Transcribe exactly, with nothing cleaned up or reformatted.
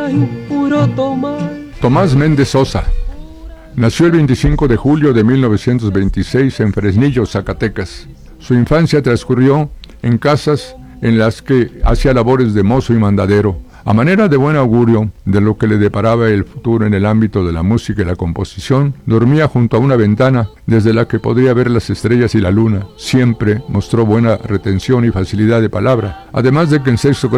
puro tomar. Tomás Méndez Sosa nació el veinticinco de julio de mil novecientos veintiséis en Fresnillo, Zacatecas. Su infancia transcurrió en casas en las que hacía labores de mozo y mandadero. A manera de buen augurio de lo que le deparaba el futuro en el ámbito de la música y la composición, dormía junto a una ventana desde la que podría ver las estrellas y la luna. Siempre mostró buena retención y facilidad de palabra, además de que en sexto grado